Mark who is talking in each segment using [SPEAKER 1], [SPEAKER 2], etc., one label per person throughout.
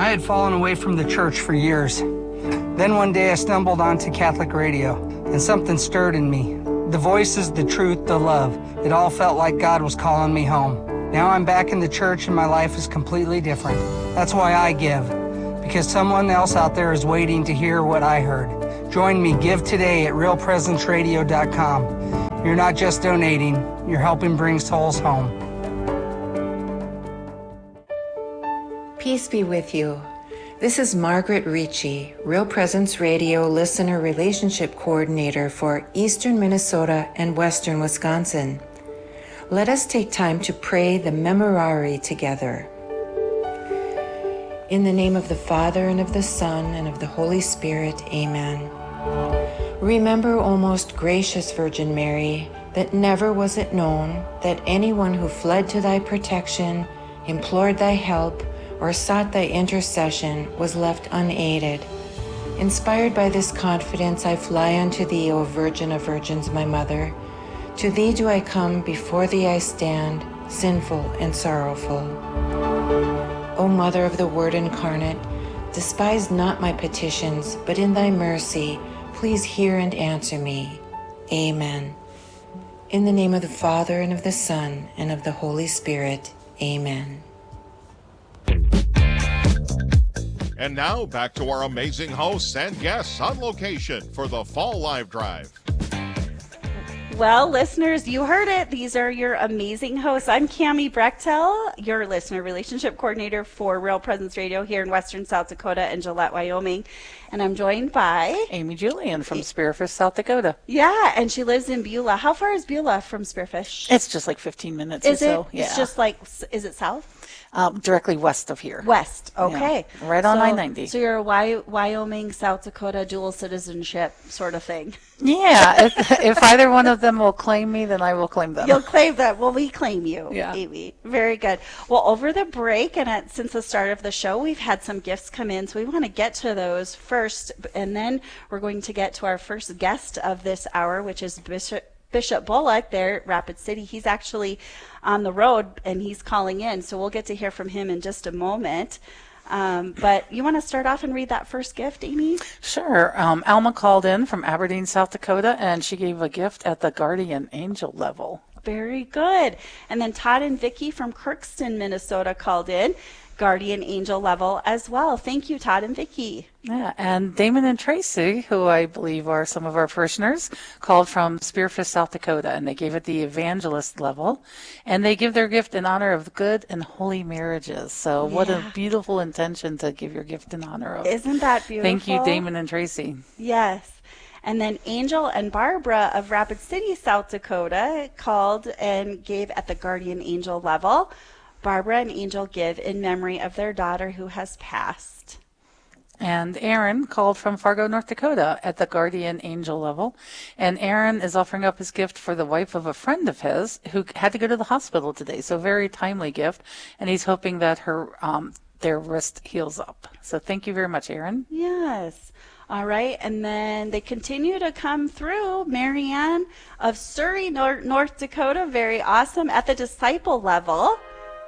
[SPEAKER 1] I had fallen away from the church for years. Then one day I stumbled onto Catholic radio, and something stirred in me. The voices, the truth, the love. It all felt like God was calling me home. Now I'm back in the church and my life is completely different. That's why I give, because someone else out there is waiting to hear what I heard. Join me, give today at realpresenceradio.com. You're not just donating, you're helping bring souls home.
[SPEAKER 2] Peace be with you. This is Margaret Ricci, Real Presence Radio Listener Relationship Coordinator for Eastern Minnesota and Western Wisconsin. Let us take time to pray the Memorare together. In the name of the Father, and of the Son, and of the Holy Spirit, amen. Remember, O most gracious Virgin Mary, that never was it known that anyone who fled to thy protection, implored thy help, or sought thy intercession was left unaided. Inspired by this confidence, I fly unto thee, O Virgin of Virgins, my Mother. To thee do I come, before thee I stand, sinful and sorrowful. O Mother of the Word incarnate, despise not my petitions, but in thy mercy, please hear and answer me. Amen. In the name of the Father, and of the Son, and of the Holy Spirit, amen.
[SPEAKER 3] And now, back to our amazing hosts and guests on location for the Fall Live Drive.
[SPEAKER 4] Well, listeners, you heard it. These are your amazing hosts. I'm Cammie Brechtel, your listener relationship coordinator for Real Presence Radio here in Western South Dakota and Gillette, Wyoming. And I'm joined by
[SPEAKER 5] Amy Julian from Spearfish, South Dakota.
[SPEAKER 4] Yeah, and she lives in Beulah. How far is Beulah from Spearfish?
[SPEAKER 5] It's just like 15 minutes
[SPEAKER 4] is
[SPEAKER 5] or so.
[SPEAKER 4] It?
[SPEAKER 5] Yeah.
[SPEAKER 4] It's just like, is it south?
[SPEAKER 5] Directly west of here.
[SPEAKER 4] West, okay.
[SPEAKER 5] Yeah, right on I-90.
[SPEAKER 4] So you're a Wyoming, South Dakota dual citizenship sort of thing.
[SPEAKER 5] Yeah, if either one of them will claim me, then I will claim them.
[SPEAKER 4] You'll claim that. Well, we claim you,
[SPEAKER 5] yeah.
[SPEAKER 4] Amy. Very good. Well, over the break and since the start of the show, we've had some gifts come in, so we want to get to those first, and then we're going to get to our first guest of this hour, which is Bishop Bullock there at Rapid City. He's actually on the road and he's calling in, so we'll get to hear from him in just a moment. But you want to start off and read that first gift, Amy?
[SPEAKER 5] Sure. Alma called in from Aberdeen, South Dakota, and she gave a gift at the guardian angel level.
[SPEAKER 4] Very good. And then Todd and Vicki from Crookston, Minnesota called in. Guardian angel level as well. Thank you, Todd and Vicki.
[SPEAKER 5] Yeah, and Damon and Tracy, who I believe are some of our parishioners, called from Spearfish, South Dakota, and they gave it the evangelist level, and they give their gift in honor of good and holy marriages. So what a beautiful intention to give your gift in honor of.
[SPEAKER 4] Isn't that beautiful?
[SPEAKER 5] Thank you, Damon and Tracy.
[SPEAKER 4] Yes. And then Angel and Barbara of Rapid City, South Dakota, called and gave at the guardian angel level. Barbara and Angel give in memory of their daughter who has passed.
[SPEAKER 5] And Aaron called from Fargo, North Dakota at the guardian angel level. And Aaron is offering up his gift for the wife of a friend of his who had to go to the hospital today. So very timely gift. And he's hoping that her their wrist heals up. So thank you very much, Aaron.
[SPEAKER 4] Yes. All right. And then they continue to come through. Marianne of Surrey, North Dakota. Very awesome. At the disciple level.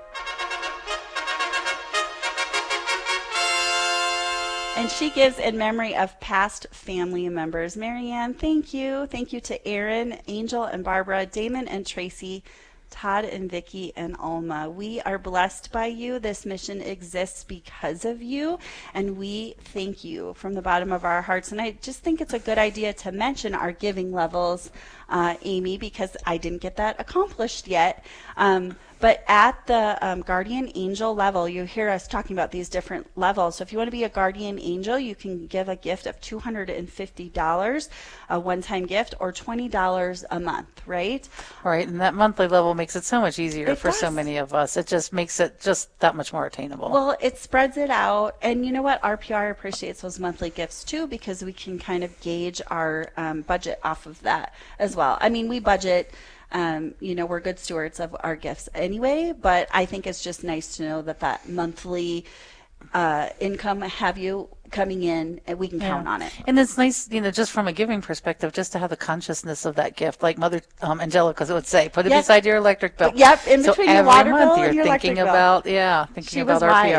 [SPEAKER 4] And she gives in memory of past family members. Marianne, thank you. Thank you to Aaron, Angel, and Barbara, Damon and Tracy, Todd and Vicki, and Alma. We are blessed by you. This mission exists because of you, and we thank you from the bottom of our hearts. And I just think it's a good idea to mention our giving levels, Amy, because I didn't get that accomplished yet. But at the guardian angel level, you hear us talking about these different levels. So if you want to be a guardian angel, you can give a gift of $250, a one-time gift, or $20 a month, right?
[SPEAKER 5] Right, and that monthly level makes it so much easier for so many of us. It just makes it just that much more attainable.
[SPEAKER 4] Well, it spreads it out. And you know what? RPR appreciates those monthly gifts, too, because we can kind of gauge our budget off of that as well. I mean, we budget... we're good stewards of our gifts anyway, but I think it's just nice to know that monthly income have you coming in and we can count on it.
[SPEAKER 5] And it's nice, just from a giving perspective, just to have the consciousness of that gift, like Mother Angelica would say, put it beside your electric bill.
[SPEAKER 4] Yep, in between your water bill
[SPEAKER 5] and your electric bill. Thinking about RPR.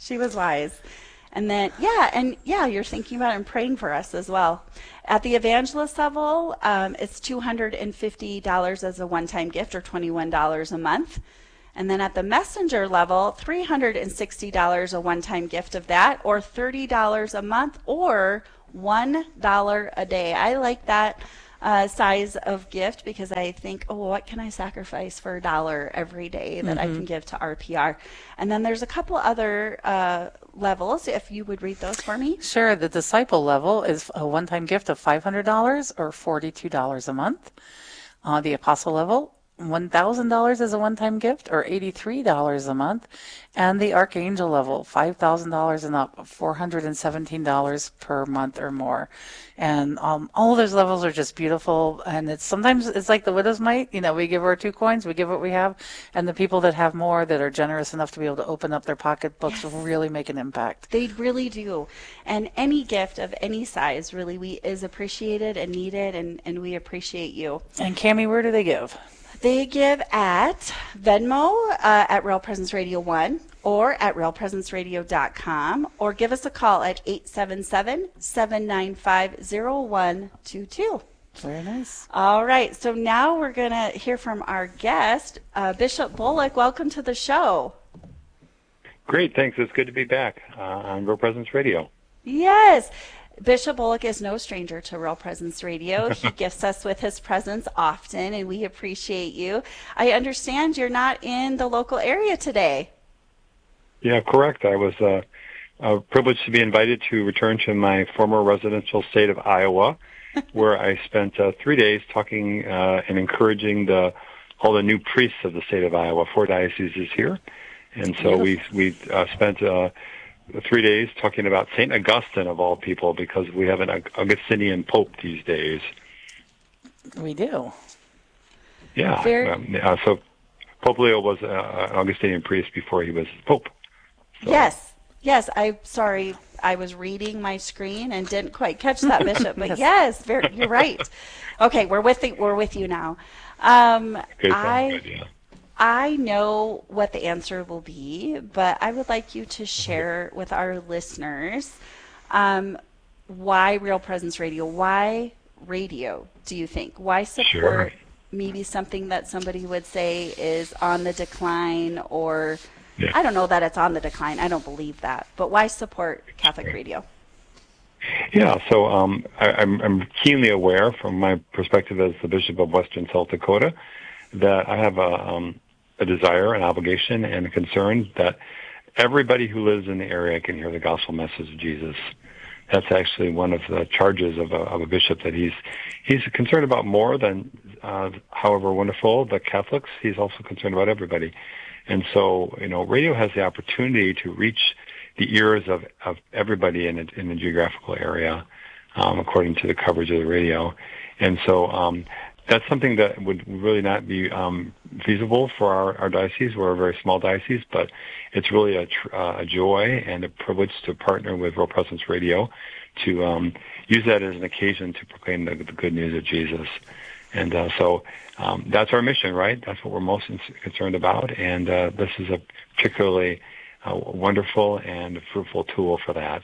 [SPEAKER 4] She was wise. And then, you're thinking about it and praying for us as well. At the evangelist level, it's $250 as a one-time gift, or $21 a month. And then at the messenger level, $360 a one-time gift of that, or $30 a month, or $1 a day. I like that size of gift because I think, what can I sacrifice for $1 every day that I can give to RPR? And then there's a couple other levels, if you would read those for me.
[SPEAKER 5] Sure. The disciple level is a one-time gift of $500 or $42 a month. The apostle level, $1,000 as a one-time gift or $83 a month. And the archangel level, $5,000 and up, $417 per month or more. And all of those levels are just beautiful. And sometimes it's like the widow's mite. We give our 2 coins, we give what we have. And the people that have more, that are generous enough to be able to open up their pocketbooks, really make an impact.
[SPEAKER 4] They really do. And any gift of any size really is appreciated and needed, and we appreciate you.
[SPEAKER 5] And Cammie, where do they give?
[SPEAKER 4] They give at Venmo at Real Presence Radio 1 or at realpresenceradio.com, or give us a call at 877-795-0122.
[SPEAKER 5] Very nice.
[SPEAKER 4] All right, so now we're going to hear from our guest, Bishop Bullock. Welcome to the show.
[SPEAKER 6] Great, thanks. It's good to be back on Real Presence Radio.
[SPEAKER 4] Yes. Bishop Bullock is no stranger to Real Presence Radio. He gifts us with his presence often, and we appreciate you. I understand you're not in the local area today.
[SPEAKER 6] Yeah, correct. I was privileged to be invited to return to my former residential state of Iowa, where I spent 3 days talking and encouraging all the new priests of the state of Iowa. 4 dioceses here. And so we spent 3 days talking about St. Augustine, of all people, because we have an Augustinian pope these days.
[SPEAKER 5] We do.
[SPEAKER 6] Yeah. So Pope Leo was an Augustinian priest before he was pope. So.
[SPEAKER 4] Yes. I'm sorry. I was reading my screen and didn't quite catch that, Bishop. But yes, you're right. Okay, we're with you now. I know what the answer will be, but I would like you to share with our listeners why Real Presence Radio? Why radio, do you think? Why support maybe something that somebody would say is on the decline, or I don't know that it's on the decline. I don't believe that. But why support Catholic radio?
[SPEAKER 6] Yeah, so I'm keenly aware from my perspective as the Bishop of Western South Dakota that I have a desire, an obligation, and a concern that everybody who lives in the area can hear the gospel message of Jesus. That's actually one of the charges of a bishop, that he's concerned about more than, however wonderful, the Catholics. He's also concerned about everybody. And so, radio has the opportunity to reach the ears of everybody in the geographical area, according to the coverage of the radio. And so, that's something that would really not be feasible for our diocese. We're a very small diocese, but it's really a joy and a privilege to partner with Real Presence Radio to use that as an occasion to proclaim the good news of Jesus. And so that's our mission, right? That's what we're most concerned about, and this is a particularly wonderful and fruitful tool for that.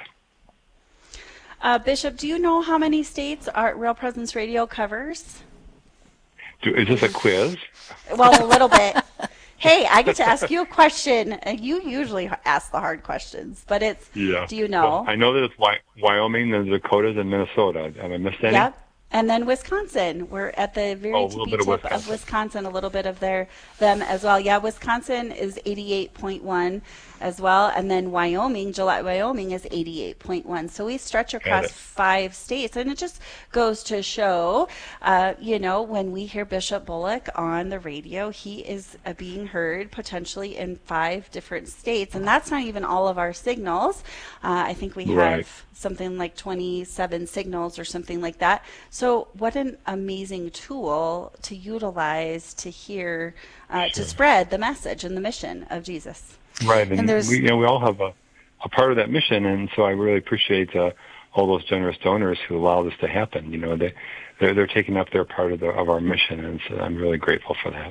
[SPEAKER 4] Bishop, do you know how many states Real Presence Radio covers?
[SPEAKER 6] Is this a quiz?
[SPEAKER 4] Well, a little bit. Hey, I get to ask you a question. You usually ask the hard questions, but it's, do you know?
[SPEAKER 6] Well, I know that it's Wyoming, the Dakotas, and Minnesota. Have I missed any?
[SPEAKER 4] Yep. And then Wisconsin. We're at the very tippy tip of Wisconsin, a little bit of them as well. Yeah, Wisconsin is 88.1 as well. And then Wyoming is 88.1. So we stretch across 5 states. And it just goes to show, when we hear Bishop Bullock on the radio, he is being heard potentially in 5 different states. And that's not even all of our signals. I think we have something like 27 signals or something like that. So what an amazing tool to utilize to hear, to spread the message and the mission of Jesus.
[SPEAKER 6] Right, and we all have a part of that mission, and so I really appreciate all those generous donors who allow this to happen. They're taking up their part of our mission, and so I'm really grateful for that.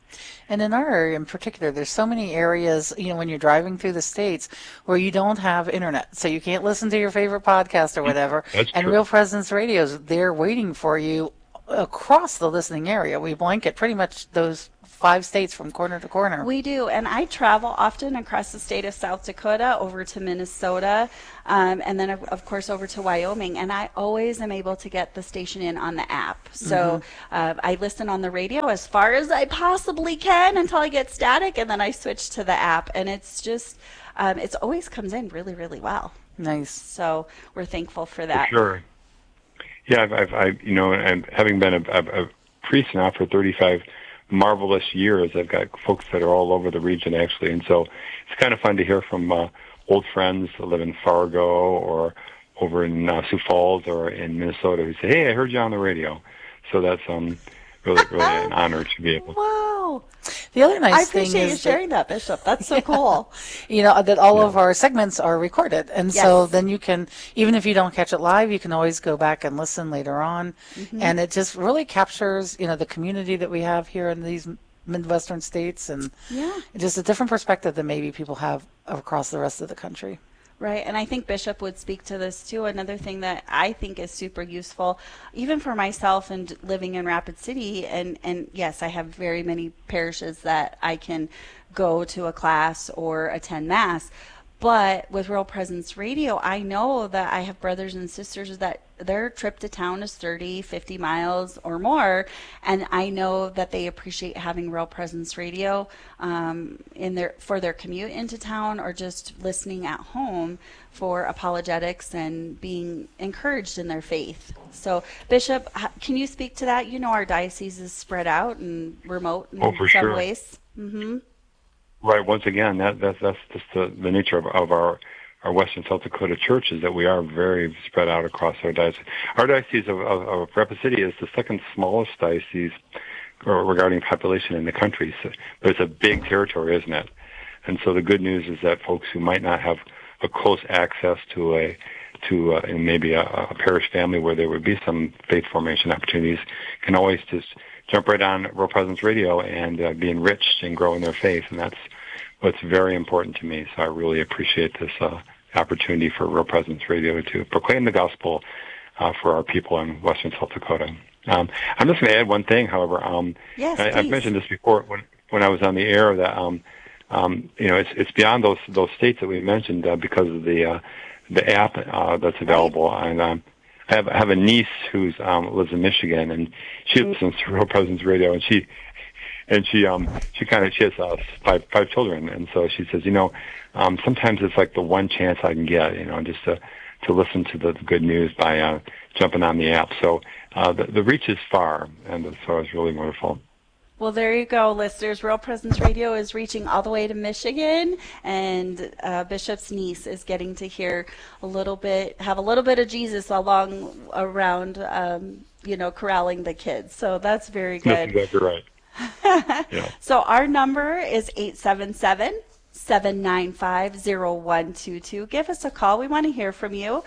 [SPEAKER 5] And in our area in particular, there's so many areas, when you're driving through the states where you don't have internet, so you can't listen to your favorite podcast or whatever.
[SPEAKER 6] That's
[SPEAKER 5] and
[SPEAKER 6] true.
[SPEAKER 5] Real Presence Radio's there waiting for you across the listening area. We blanket pretty much those 5 states from corner to corner.
[SPEAKER 4] We do, and I travel often across the state of South Dakota over to Minnesota, and then of course over to Wyoming, and I always am able to get the station in on the app. So I listen on the radio as far as I possibly can until I get static, and then I switch to the app, and it's just it always comes in really, really well.
[SPEAKER 5] Nice.
[SPEAKER 4] So we're thankful for that.
[SPEAKER 6] For sure. Yeah, I've and having been a priest now for 35 marvelous years, I've got folks that are all over the region actually, and so it's kind of fun to hear from old friends that live in Fargo or over in Sioux Falls or in Minnesota who say, "Hey, I heard you on the radio." So that's really an honor to be able.
[SPEAKER 4] Wow.
[SPEAKER 5] The other nice
[SPEAKER 4] I
[SPEAKER 5] thing
[SPEAKER 4] appreciate you
[SPEAKER 5] is
[SPEAKER 4] sharing that, Bishop. That's so cool.
[SPEAKER 5] that all of our segments are recorded. And so
[SPEAKER 4] Yes.
[SPEAKER 5] then you can, even if you don't catch it live, you can always go back and listen later on. And it just really captures, the community that we have here in these Midwestern states, and just a different perspective than maybe people have across the rest of the country.
[SPEAKER 4] Right, and I think Bishop would speak to this too. Another thing that I think is super useful, even for myself and living in Rapid City, and yes, I have very many parishes that I can go to a class or attend Mass. But with Real Presence Radio, I know that I have brothers and sisters that their trip to town is 30, 50 miles or more, and I know that they appreciate having Real Presence Radio for their commute into town, or just listening at home for apologetics and being encouraged in their faith. So, Bishop, can you speak to that? Our diocese is spread out and remote in
[SPEAKER 6] for
[SPEAKER 4] some
[SPEAKER 6] sure.
[SPEAKER 4] ways. Mm-hmm.
[SPEAKER 6] Right. Once again, that's just the nature of our Western South Dakota churches, that we are very spread out across our diocese. Our diocese of Rapid City is the second smallest diocese regarding population in the country, but it's a big territory, isn't it? And so the good news is that folks who might not have a close access to maybe a parish family where there would be some faith formation opportunities can always just jump right on Real Presence Radio and be enriched and grow in their faith, and that's what's very important to me. So I really appreciate this opportunity for Real Presence Radio to proclaim the gospel for our people in Western South Dakota. I'm just going to add one thing, however.
[SPEAKER 4] Yes,
[SPEAKER 6] I've mentioned this before when I was on the air that it's beyond those states that we mentioned because of the app that's available. And I have a niece who's lives in Michigan, and she listens to Real Presence Radio, and she has 5 children, and so she says, sometimes it's like the one chance I can get, just to listen to the good news by jumping on the app. So the reach is far, and so it's really wonderful.
[SPEAKER 4] Well, there you go, listeners. Real Presence Radio is reaching all the way to Michigan, and Bishop's niece is getting to hear have a little bit of Jesus around, corralling the kids. So that's very good.
[SPEAKER 6] That's exactly right. Yeah.
[SPEAKER 4] So our number is 877-795-0122. Give us a call. We want to hear from you.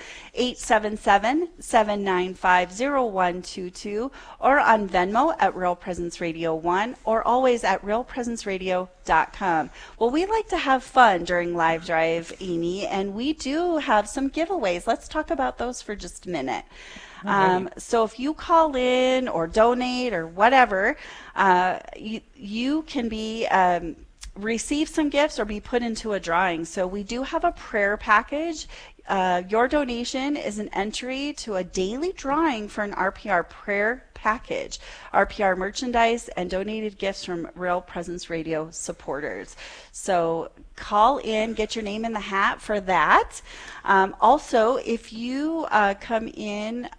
[SPEAKER 4] 877-795-0122, or on Venmo at Real Presence Radio 1, or always at realpresenceradio.com. Well, we like to have fun during Live Drive, Amy, and we do have some giveaways. Let's talk about those for just a minute. So if you call in or donate or whatever, you can be receive some gifts or be put into a drawing. So we do have a prayer package. Your donation is an entry to a daily drawing for an RPR prayer package, RPR merchandise, and donated gifts from Real Presence Radio supporters. So call in, get your name in the hat for that. Also, if you come in,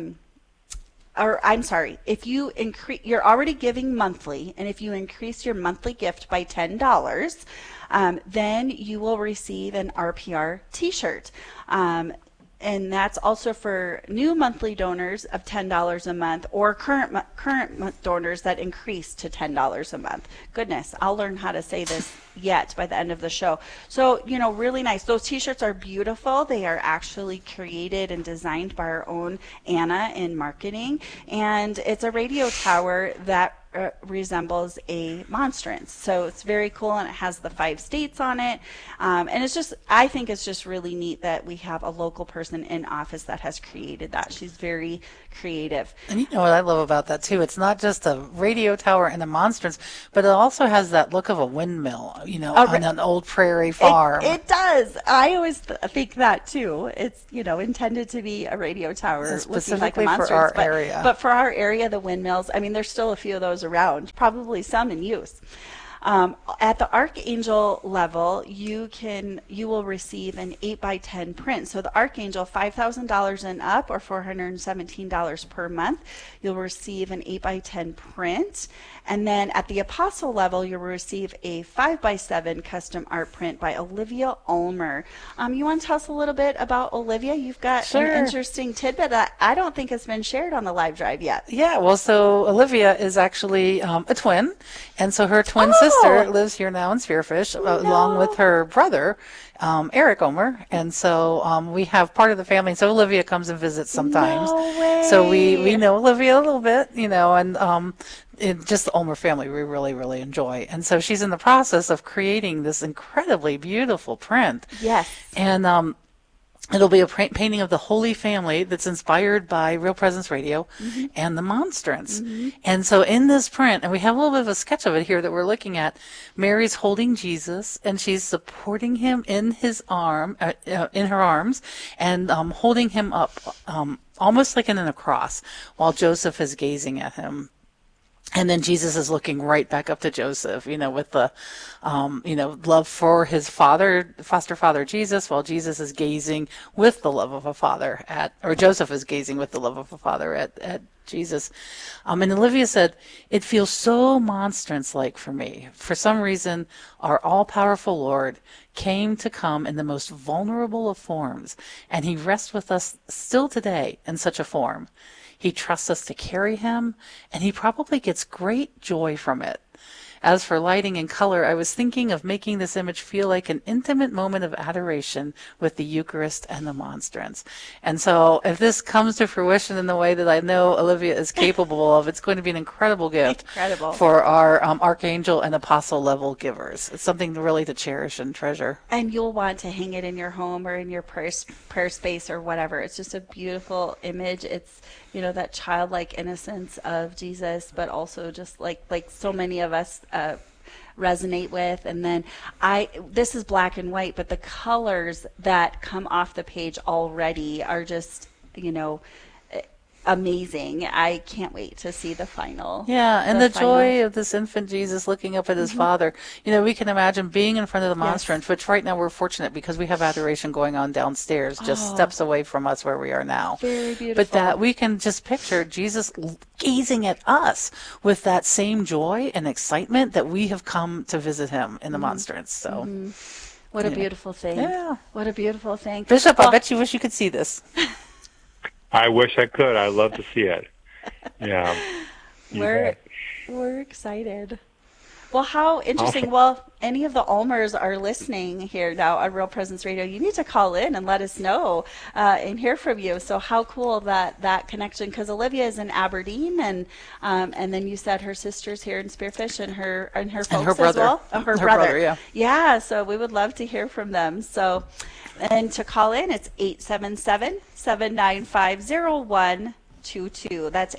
[SPEAKER 4] if you increase, you're already giving monthly, and if you increase your monthly gift by $10, then you will receive an RPR t-shirt. And that's also for new monthly donors of $10 a month, or current donors that increase to $10 a month. Goodness, I'll learn how to say this yet by the end of the show. So, really nice. Those t-shirts are beautiful. They are actually created and designed by our own Anna in marketing. And it's a radio tower that resembles a monstrance. So it's very cool, and it has the 5 states on it. And I think it's just really neat that we have a local person in office that has created that. She's very creative.
[SPEAKER 5] And you know what I love about that too? It's not just a radio tower and a monstrance, but it also has that look of a windmill, on an old prairie farm.
[SPEAKER 4] It does. I always think that too. It's, intended to be a radio tower looking like a monstrance.
[SPEAKER 5] For our area.
[SPEAKER 4] But for our area, the windmills, there's still a few of those around, probably some in use. At the Archangel level, you will receive an 8x10 print. So the Archangel, $5,000 and up, or $417 per month, you'll receive an 8x10 print. And then at the Apostle level, you'll receive a 5x7 custom art print by Olivia Ulmer. You want to tell us a little bit about Olivia? You've got an interesting tidbit that I don't think has been shared on the live drive yet.
[SPEAKER 5] Yeah, well, so Olivia is actually a twin, and so her twin sister lives here now in Spearfish, along with her brother, Eric Ulmer, and so we have part of the family. So Olivia comes and visits sometimes.
[SPEAKER 4] No way.
[SPEAKER 5] So we know Olivia a little bit, and just the Ulmer family we really, really enjoy. And so she's in the process of creating this incredibly beautiful print.
[SPEAKER 4] Yes.
[SPEAKER 5] And it'll be a painting of the Holy Family that's inspired by Real Presence Radio and the Monstrance. And so in this print, and we have a little bit of a sketch of it here that we're looking at, Mary's holding Jesus, and she's supporting him in his in her arms, and holding him up, almost like in a cross, while Joseph is gazing at him. And then Jesus is looking right back up to Joseph, with the, love for his foster father Jesus, while Jesus is gazing with the love of a father or Joseph is gazing with the love of a father at Jesus. And Olivia said, "It feels so monstrance-like for me. For some reason, our all-powerful Lord came to come in the most vulnerable of forms, and he rests with us still today in such a form. He trusts us to carry him, and he probably gets great joy from it. As for lighting and color, I was thinking of making this image feel like an intimate moment of adoration with the Eucharist and the Monstrance." And so if this comes to fruition in the way that I know Olivia is capable of, it's going to be an incredible gift for our Archangel and Apostle level givers. It's something really to cherish and treasure.
[SPEAKER 4] And you'll want to hang it in your home or in your prayer space or whatever. It's just a beautiful image. It's, that childlike innocence of Jesus, but also just like so many of us resonate with. And then this is black and white, but the colors that come off the page already are just, amazing. I can't wait to see the final.
[SPEAKER 5] Yeah, and the joy of this infant Jesus looking up at his father. We can imagine being in front of the monstrance, which right now we're fortunate because we have adoration going on downstairs, just steps away from us where we are now.
[SPEAKER 4] Very beautiful.
[SPEAKER 5] But that we can just picture Jesus gazing at us with that same joy and excitement that we have come to visit him in the monstrance. So.
[SPEAKER 4] What a beautiful thing.
[SPEAKER 5] Yeah.
[SPEAKER 4] What a beautiful thing.
[SPEAKER 5] Bishop, I bet you wish you could see this.
[SPEAKER 6] I wish I could. I'd love to see it. Yeah.
[SPEAKER 4] We're excited. Well, how interesting. Well, any of the Ulmers are listening here now on Real Presence Radio. You need to call in and let us know and hear from you. So how cool that connection, because Olivia is in Aberdeen, and then you said her sister's here in Spearfish, and her folks
[SPEAKER 5] and her brother.
[SPEAKER 4] as well. Oh, her brother.
[SPEAKER 5] Yeah.
[SPEAKER 4] Yeah, so we would love to hear from them. So, and to call in, it's 877-795-0122. That's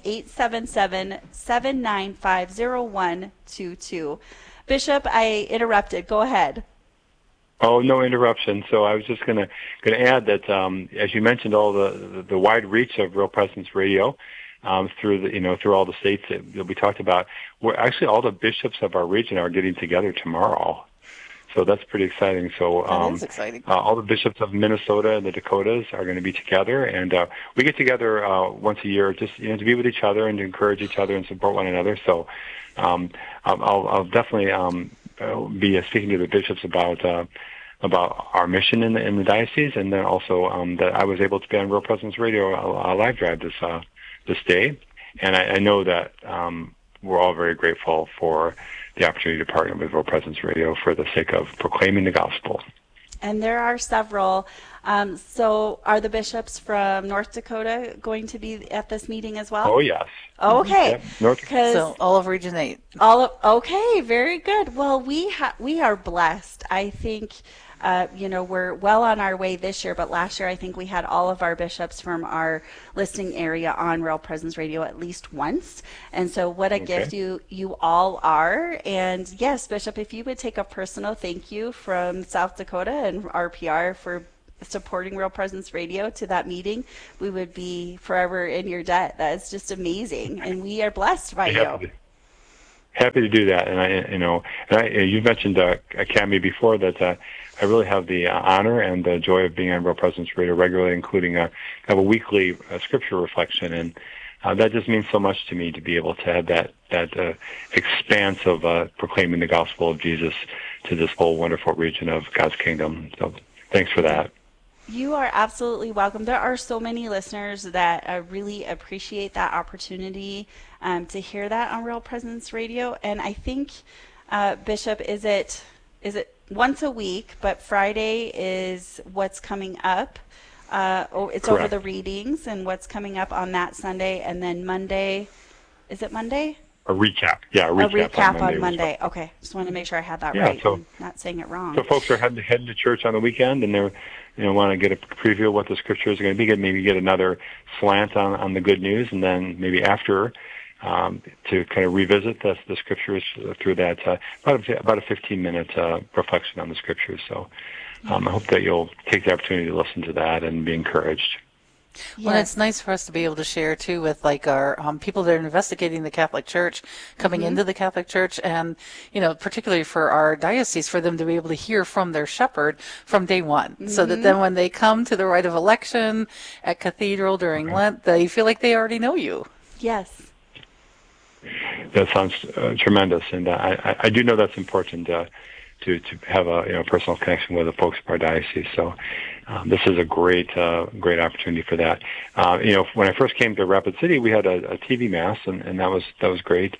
[SPEAKER 4] 877-795-0122. Bishop, I interrupted. Go ahead.
[SPEAKER 6] Oh, no interruption. So I was just going to add that, as you mentioned, all the wide reach of Real Presence Radio through all the states that we talked about. Actually, all the bishops of our region are getting together tomorrow. So that's pretty exciting. So
[SPEAKER 5] that is exciting.
[SPEAKER 6] All the bishops of Minnesota and the Dakotas are going to be together, and we get together once a year just to be with each other and to encourage each other and support one another. So I'll definitely be speaking to the bishops about our mission in the diocese, and then also that I was able to be on Real Presence Radio live drive this day, and I know that we're all very grateful for the opportunity to partner with Real Presence Radio for the sake of proclaiming the gospel.
[SPEAKER 4] And there are several. So are the bishops from North Dakota going to be at this meeting as well?
[SPEAKER 6] Oh, yes.
[SPEAKER 4] Okay.
[SPEAKER 6] Yep. North Dakota.
[SPEAKER 5] So all of Region 8.
[SPEAKER 4] Okay, very good. Well, we are blessed. I think, we're well on our way this year, but last year I think we had all of our bishops from our listening area on Real Presence Radio at least once. And so what a gift you all are. And yes, Bishop, if you would take a personal thank you from South Dakota and RPR for supporting Real Presence Radio to that meeting, we would be forever in your debt. That's just amazing. And we are blessed by you.
[SPEAKER 6] Happy to do that. And you mentioned Academy before, that I really have the honor and the joy of being on Real Presence Radio regularly, including have a weekly scripture reflection, and that just means so much to me to be able to have that expanse of proclaiming the gospel of Jesus to this whole wonderful region of God's kingdom. So thanks for that.
[SPEAKER 4] You are absolutely welcome. There are so many listeners that really appreciate that opportunity to hear that on Real Presence Radio. And I think, Bishop, is it once a week, but Friday is what's coming up. It's
[SPEAKER 6] Correct.
[SPEAKER 4] Over the readings and what's coming up on that Sunday. And then Monday, is it Monday?
[SPEAKER 6] A recap. Yeah, a recap
[SPEAKER 4] on Monday. Okay. Just want to make sure I had that right.
[SPEAKER 6] So,
[SPEAKER 4] I'm not saying it wrong.
[SPEAKER 6] So folks are heading to church on the weekend, and they're want to get a preview of what the scriptures are going to be, maybe get another slant on the good news, and then maybe after to kind of revisit the scriptures through that about a 15-minute reflection on the scriptures. So I hope that you'll take the opportunity to listen to that and be encouraged.
[SPEAKER 5] Well, it's nice for us to be able to share, too, with our people that are investigating the Catholic Church, coming into the Catholic Church, and, particularly for our diocese, for them to be able to hear from their shepherd from day one, so that then when they come to the rite of election at Cathedral during Lent, they feel like they already know you.
[SPEAKER 4] Yes.
[SPEAKER 6] That sounds tremendous, and I do know that's important to have a personal connection with the folks of our diocese. So this is a great opportunity for that. When I first came to Rapid City, we had a TV mass, and that was great.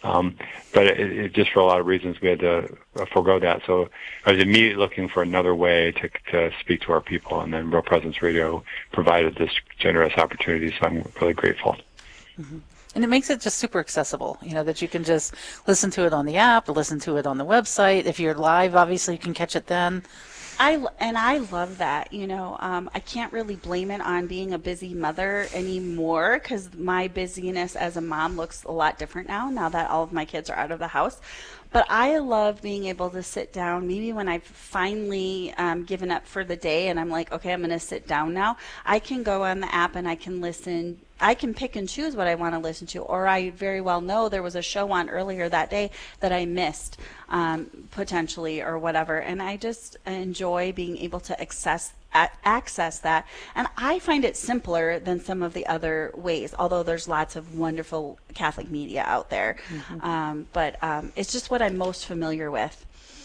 [SPEAKER 6] But it just for a lot of reasons we had to forego that. So I was immediately looking for another way to speak to our people, and then Real Presence Radio provided this generous opportunity. So I'm really grateful.
[SPEAKER 5] Mm-hmm. And it makes it just super accessible, that you can just listen to it on the app, or listen to it on the website. If you're live, obviously you can catch it then.
[SPEAKER 4] I love that. I can't really blame it on being a busy mother anymore, because my busyness as a mom looks a lot different now that all of my kids are out of the house. But I love being able to sit down, maybe when I've finally given up for the day and I'm like, okay, I'm going to sit down now. I can go on the app and I can listen. I can pick and choose what I want to listen to, or I very well know there was a show on earlier that day that I missed potentially or whatever. And I just enjoy being able to access that. And I find it simpler than some of the other ways, although there's lots of wonderful Catholic media out there. But it's just what I'm most familiar with.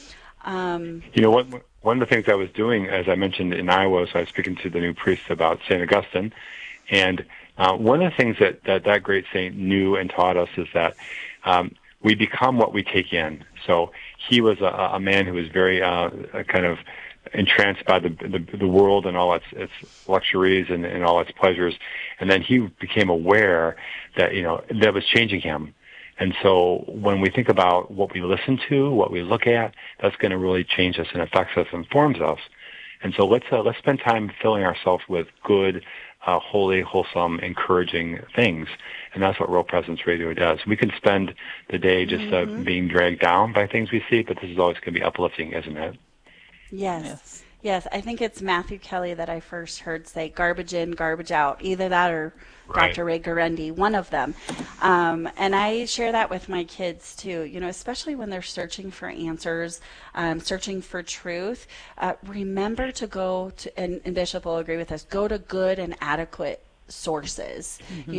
[SPEAKER 6] One of the things I was doing, as I mentioned in Iowa, so I was speaking to the new priest about St. Augustine, and one of the things that great saint knew and taught us is that we become what we take in. So he was a man who was very kind of entranced by the world and all its luxuries and all its pleasures, and then he became aware that that was changing him. And so when we think about what we listen to, what we look at, that's going to really change us and affects us and forms us. And so let's spend time filling ourselves with good, holy, wholesome, encouraging things. And that's what Real Presence Radio does. We can spend the day just being dragged down by things we see, but this is always going to be uplifting, isn't it?
[SPEAKER 4] Yes. I think it's Matthew Kelly that I first heard say garbage in, garbage out. Either that or Dr. Ray Guarendi, one of them. And I share that with my kids too, especially when they're searching for answers, searching for truth. Remember to go to, and Bishop will agree with us, go to good and adequate sources.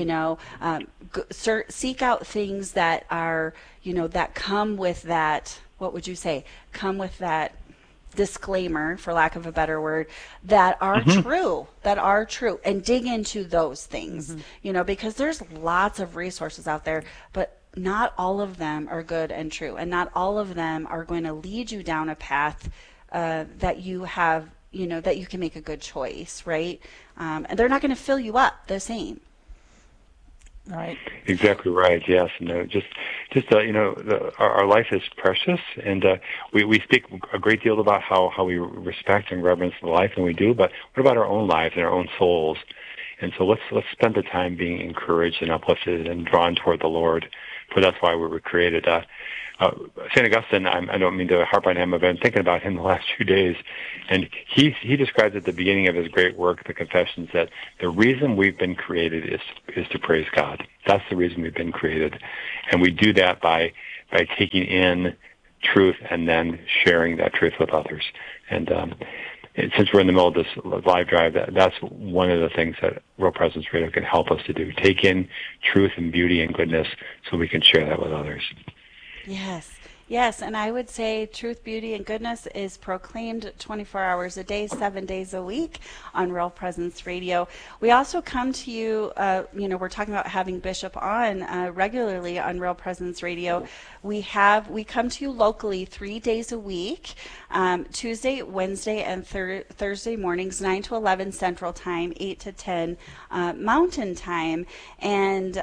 [SPEAKER 4] Seek out things that are, that come with that, what would you say, come with that disclaimer, for lack of a better word, that are true, and dig into those things, because there's lots of resources out there, but not all of them are good and true, and not all of them are going to lead you down a path that you have, that you can make a good choice, right? And they're not going to fill you up the same.
[SPEAKER 5] Right.
[SPEAKER 6] Exactly right. Yes. No. Our life is precious, and we speak a great deal about how we respect and reverence the life, and we do. But what about our own lives and our own souls? And so let's spend the time being encouraged and uplifted and drawn toward the Lord, for that's why we were created. St. Augustine, I don't mean to harp on him, I've been thinking about him the last few days, and he describes at the beginning of his great work, the Confessions, that the reason we've been created is to praise God. That's the reason we've been created. And we do that by taking in truth and then sharing that truth with others. And since we're in the middle of this live drive, that's one of the things that Real Presence Radio can help us to do. Take in truth and beauty and goodness so we can share that with others.
[SPEAKER 4] Yes, and I would say truth, beauty, and goodness is proclaimed 24 hours a day, 7 days a week on Real Presence Radio. We also come to you, we're talking about having Bishop on regularly on Real Presence Radio. We come to you locally 3 days a week, Tuesday, Wednesday, and Thursday mornings, 9 to 11 Central Time, 8 to 10 Mountain Time. And,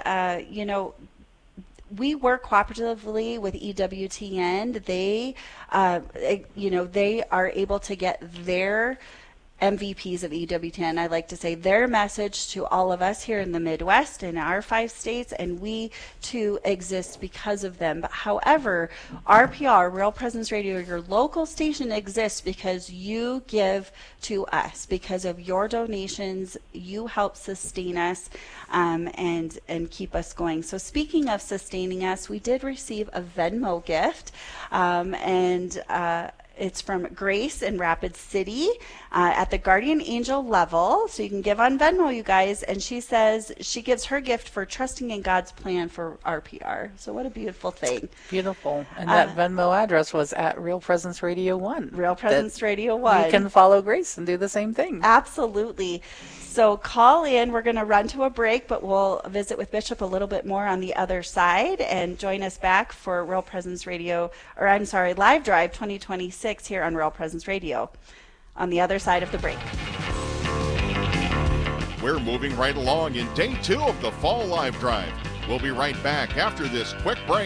[SPEAKER 4] we work cooperatively with EWTN. They are able to get their MVPs of EWTN, I like to say, their message to all of us here in the Midwest in our 5 states, and we too exist because of them. But however, RPR, Real Presence Radio, your local station, exists because you give to us. Because of your donations, you help sustain us and keep us going. So speaking of sustaining us, we did receive a Venmo gift, it's from Grace in Rapid City at the Guardian Angel level. So you can give on Venmo, you guys. And she says she gives her gift for trusting in God's plan for RPR. So what a beautiful thing.
[SPEAKER 5] Beautiful. And that Venmo address was at Real Presence Radio 1.
[SPEAKER 4] Real Presence Radio 1.
[SPEAKER 5] You can follow Grace and do the same thing.
[SPEAKER 4] Absolutely. So call in. We're going to run to a break, but we'll visit with Bishop a little bit more on the other side, and join us back for Real Presence Radio, Live Drive 2026 here on Real Presence Radio on the other side of the break.
[SPEAKER 3] We're moving right along in day 2 of the Fall Live Drive. We'll be right back after this quick break.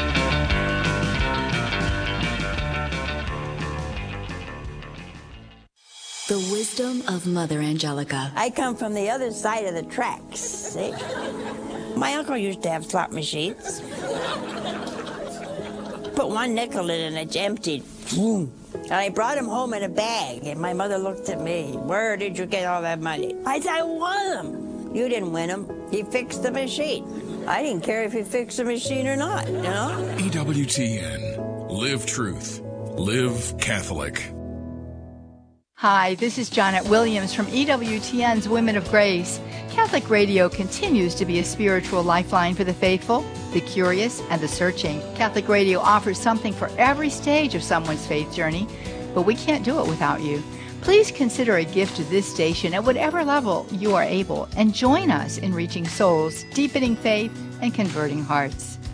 [SPEAKER 7] The wisdom of Mother Angelica.
[SPEAKER 8] I come from the other side of the tracks, see? My uncle used to have slot machines. Put one nickel in and it's emptied. And I brought him home in a bag, and my mother looked at me. Where did you get all that money? I said, I won them. You didn't win them. He fixed the machine. I didn't care if he fixed the machine or not, you know?
[SPEAKER 9] EWTN. Live truth. Live Catholic.
[SPEAKER 10] Hi, this is Janet Williams from EWTN's Women of Grace. Catholic Radio continues to be a spiritual lifeline for the faithful, the curious, and the searching. Catholic Radio offers something for every stage of someone's faith journey, but we can't do it without you. Please consider a gift to this station at whatever level you are able, and join us in reaching souls, deepening faith, and converting hearts.